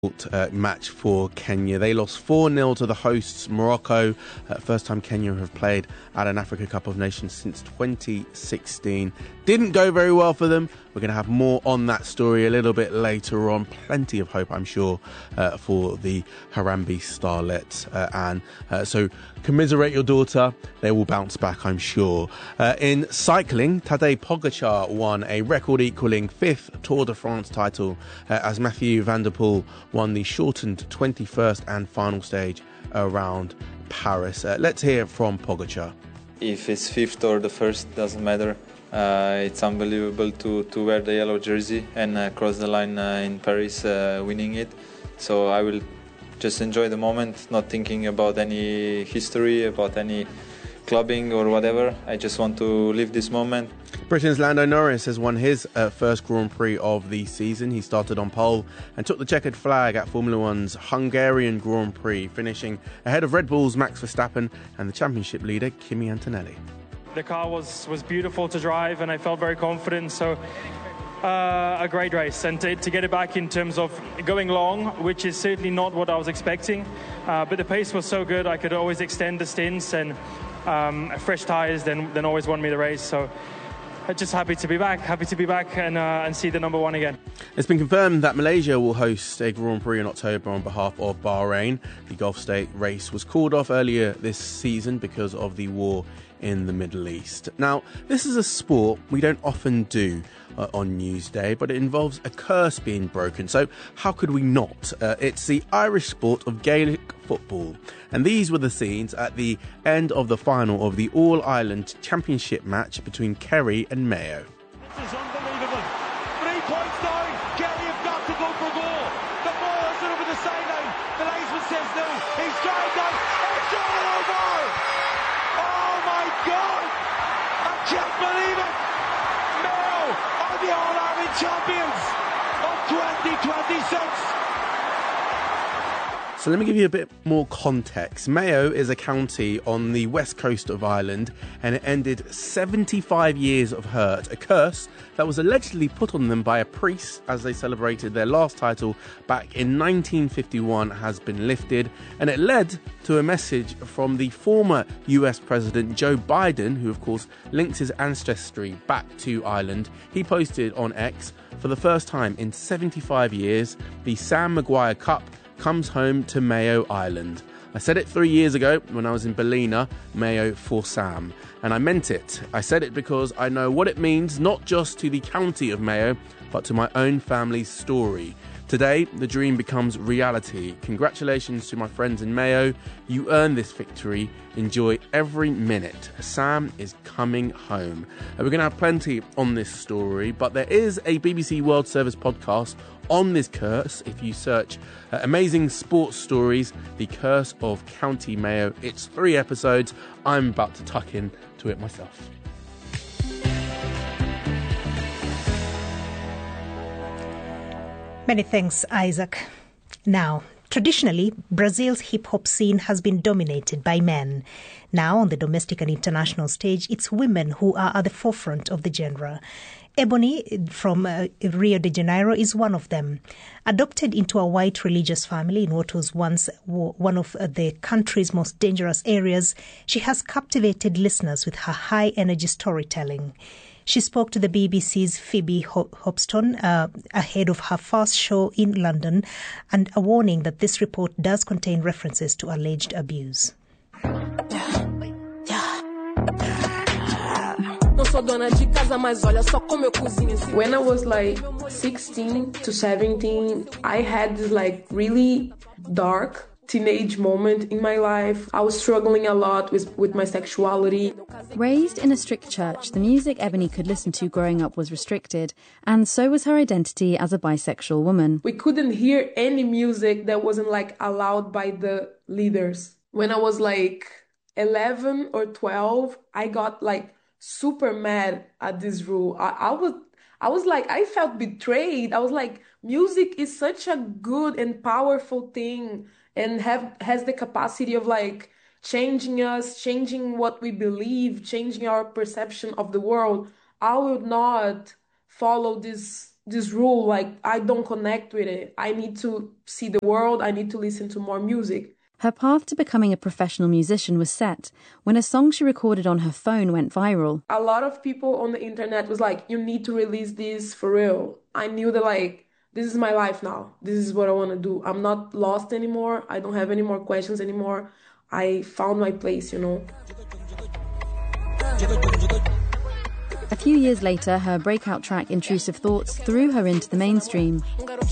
Match for Kenya. They lost 4-0 to the hosts Morocco. First time Kenya have played at an Africa Cup of Nations since 2016. Didn't go very well for them. We're going to have more on that story a little bit later on. Plenty of hope, I'm sure, for the Harambee Starlets. So commiserate your daughter. They will bounce back, I'm sure. In cycling, Tadej Pogacar won a record-equalling 5th Tour de France title as Mathieu van der Poel won the shortened 21st and final stage around Paris. Let's hear from Pogacar. If it's 5th or the 1st, doesn't matter. It's unbelievable to wear the yellow jersey and cross the line in Paris winning it. So I will just enjoy the moment, not thinking about any history, about any clubbing or whatever. I just want to live this moment. Britain's Lando Norris has won his first Grand Prix of the season. He started on pole and took the checkered flag at Formula One's Hungarian Grand Prix, finishing ahead of Red Bull's Max Verstappen and the championship leader Kimi Antonelli. The car was beautiful to drive and I felt very confident, so a great race. And to get it back in terms of going long, which is certainly not what I was expecting, but the pace was so good I could always extend the stints, and fresh tyres then always won me the race. So just happy to be back and see the number one again. It's been confirmed that Malaysia will host a Grand Prix in October on behalf of Bahrain. The Gulf State race was called off earlier this season because of the war in the Middle East. Now, this is a sport we don't often do on Newsday, but it involves a curse being broken, so how could we not? It's the Irish sport of Gaelic football, and these were the scenes at the end of the final of the All-Ireland Championship match between Kerry and Mayo. This is unbelievable. 3 points down. Kerry have got to go for goal. The ball is over the sideline. The linesman says no. He's driving down. It's all over. Oh my God! I can't believe it. Mayo are the All-Ireland champions of 2026. So let me give you a bit more context. Mayo is a county on the west coast of Ireland, and it ended 75 years of hurt, a curse that was allegedly put on them by a priest as they celebrated their last title back in 1951 has been lifted, and it led to a message from the former US President Joe Biden, who of course links his ancestry back to Ireland. He posted on X, for the first time in 75 years, the Sam Maguire Cup comes home to Mayo Island. I said it 3 years ago when I was in Ballina, Mayo for Sam, and I meant it. I said it because I know what it means, not just to the county of Mayo, but to my own family's story. Today, the dream becomes reality. Congratulations to my friends in Mayo. You earned this victory. Enjoy every minute. Sam is coming home. We're going to have plenty on this story, but there is a BBC World Service podcast on this curse. If you search Amazing Sports Stories, The Curse of County Mayo, it's 3 episodes. I'm about to tuck in to it myself. Many thanks, Isaac. Now, traditionally, Brazil's hip-hop scene has been dominated by men. Now, on the domestic and international stage, it's women who are at the forefront of the genre. Ebony from Rio de Janeiro is one of them. Adopted into a white religious family in what was once one of the country's most dangerous areas, she has captivated listeners with her high-energy storytelling. She spoke to the BBC's Phoebe Hopston ahead of her first show in London, and a warning that this report does contain references to alleged abuse. When I was like 16 to 17, I had this like really dark teenage moment in my life. I was struggling a lot with my sexuality. Raised in a strict church, the music Ebony could listen to growing up was restricted, and so was her identity as a bisexual woman. We couldn't hear any music that wasn't like allowed by the leaders. When I was like 11 or 12, I got like super mad at this rule. I was like, I felt betrayed. I was like, music is such a good and powerful thing, and has the capacity of like changing us, changing what we believe, changing our perception of the world. I would not follow this this rule, like I don't connect with it. I need to see the world. I need to listen to more music. Her path to becoming a professional musician was set when a song she recorded on her phone went viral. A lot of people on the internet was like, you need to release this for real. I knew that like, this is my life now. This is what I want to do. I'm not lost anymore. I don't have any more questions anymore. I found my place, you know. A few years later, her breakout track Intrusive Thoughts threw her into the mainstream.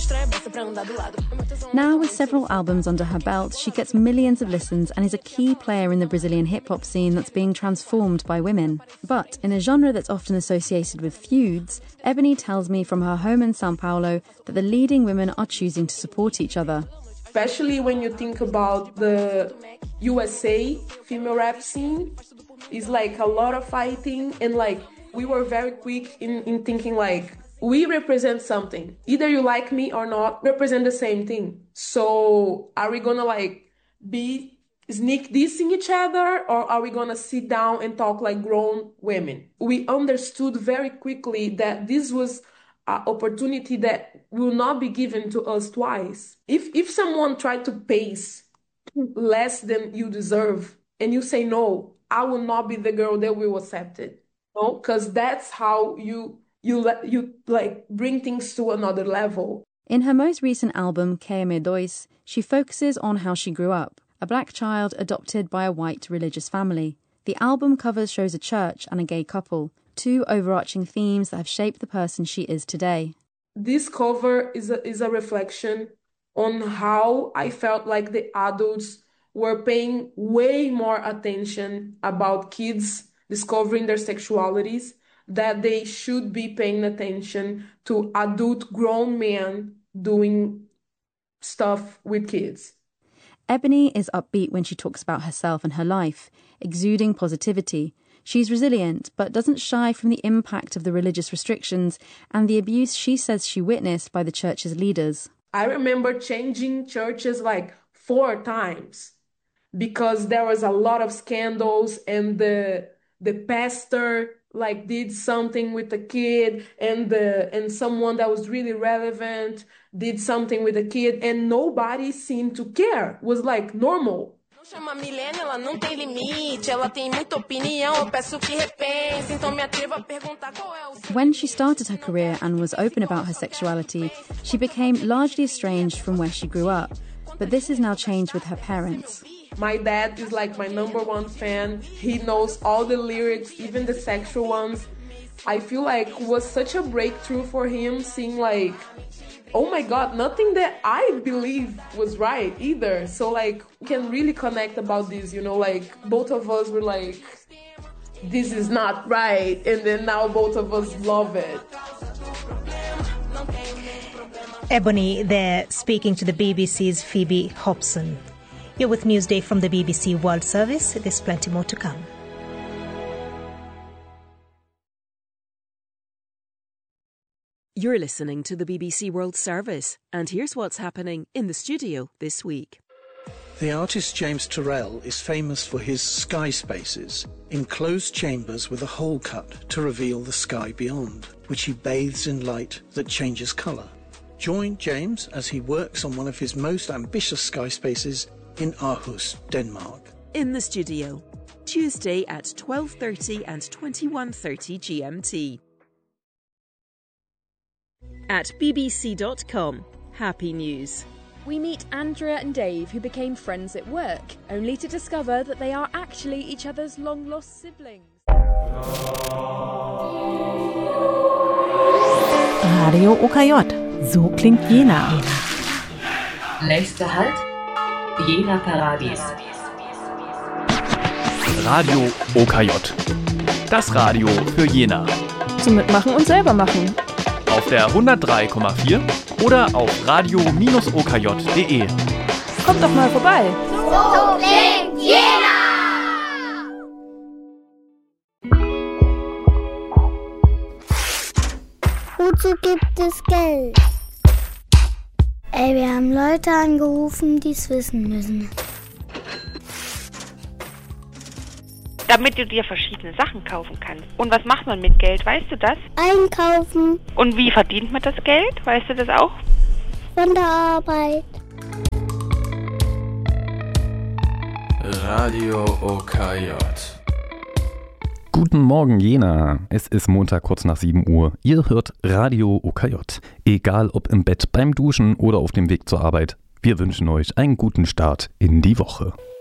Now, with several albums under her belt, she gets millions of listens and is a key player in the Brazilian hip-hop scene that's being transformed by women. But in a genre that's often associated with feuds, Ebony tells me from her home in São Paulo that the leading women are choosing to support each other. Especially when you think about the USA female rap scene, it's like a lot of fighting, and like we were very quick in thinking like, we represent something. Either you like me or not, represent the same thing. So are we gonna like be sneak dissing each other, or are we gonna sit down and talk like grown women? We understood very quickly that this was an opportunity that will not be given to us twice. If someone tried to pace less than you deserve and you say no, I will not be the girl that will accept it. No, because that's how you like bring things to another level. In her most recent album, KM2, she focuses on how she grew up, a black child adopted by a white religious family. The album cover shows a church and a gay couple, two overarching themes that have shaped the person she is today. This cover is a reflection on how I felt like the adults were paying way more attention about kids discovering their sexualities, that they should be paying attention to adult grown men doing stuff with kids. Ebony is upbeat when she talks about herself and her life, exuding positivity. She's resilient, but doesn't shy from the impact of the religious restrictions and the abuse she says she witnessed by the church's leaders. I remember changing churches like 4 times because there was a lot of scandals, and the pastor like did something with the kid, and someone that was really relevant did something with the kid, and nobody seemed to care. It was like normal. When she started her career and was open about her sexuality, she became largely estranged from where she grew up. But this has now changed with her parents. My dad is like my #1 fan. He knows all the lyrics, even the sexual ones. I feel like it was such a breakthrough for him, seeing like, oh my God, nothing that I believe was right either. So like, we can really connect about this, you know, like both of us were like, this is not right. And then now both of us love it. Ebony there speaking to the BBC's Phoebe Hobson. You're with Newsday from the BBC World Service. There's plenty more to come. You're listening to the BBC World Service, and here's what's happening in the studio this week. The artist James Turrell is famous for his sky spaces, enclosed chambers with a hole cut to reveal the sky beyond, which he bathes in light that changes colour. Join James as he works on one of his most ambitious sky spaces in Aarhus, Denmark. In the studio, Tuesday at 12:30 and 21:30 GMT. At bbc.com, happy news. We meet Andrea and Dave, who became friends at work, only to discover that they are actually each other's long-lost siblings. Radio OKJ, so klingt Jena. Nächster Halt, Jena Paradies. Radio OKJ, das Radio für Jena. Zum Mitmachen und selber machen. Auf der 103,4 oder auf radio-okj.de. Kommt doch mal vorbei. So klingt Jena! Wozu gibt es Geld? Ey, wir haben Leute angerufen, die es wissen müssen. damit du dir verschiedene Sachen kaufen kannst. Und was macht man mit Geld, weißt du das? Einkaufen. Und wie verdient man das Geld, weißt du das auch? Von der Arbeit. Radio OKJ. Guten Morgen, Jena. Es ist Montag kurz nach 7 Uhr. Ihr hört Radio OKJ. Egal ob im Bett, beim Duschen oder auf dem Weg zur Arbeit. Wir wünschen euch einen guten Start in die Woche.